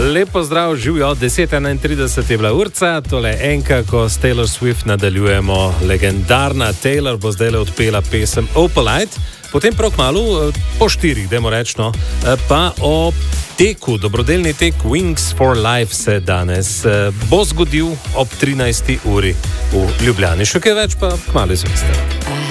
Lepo zdrav, živijo, 10:31 je bila urca, tole enka, ko s Taylor Swift nadaljujemo. Legendarna Taylor bo zdaj odpela pesem Opalite, potem prav kmalu, po 4, dajmo reči, no, pa o teku, dobrodelni tek Wings for Life se danes bo zgodil ob 13. uri v Ljubljani. Še kaj več pa kmalu izveste.